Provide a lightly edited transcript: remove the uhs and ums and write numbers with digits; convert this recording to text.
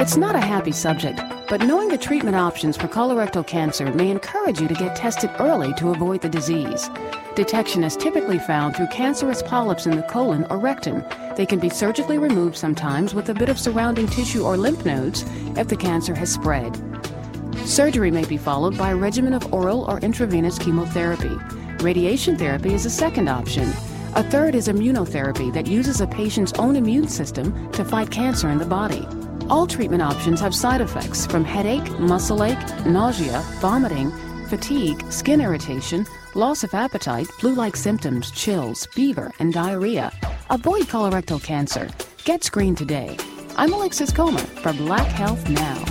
It's not a happy subject, but knowing the treatment options for colorectal cancer may encourage you to get tested early to avoid the disease. Detection is typically found through cancerous polyps in the colon or rectum. They can be surgically removed sometimes with a bit of surrounding tissue or lymph nodes if the cancer has spread. Surgery may be followed by a regimen of oral or intravenous chemotherapy. Radiation therapy is a second option. A third is immunotherapy that uses a patient's own immune system to fight cancer in the body. All treatment options have side effects from headache, muscle ache, nausea, vomiting, fatigue, skin irritation, loss of appetite, flu-like symptoms, chills, fever, and diarrhea. Avoid colorectal cancer. Get screened today. I'm Alexis Comer for Black Health Now.